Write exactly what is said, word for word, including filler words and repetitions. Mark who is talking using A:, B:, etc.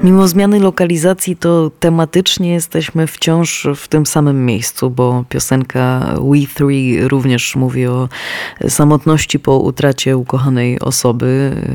A: Mimo zmiany lokalizacji, to tematycznie jesteśmy wciąż w tym samym miejscu, bo piosenka We Three również mówi o samotności po utracie ukochanej osoby.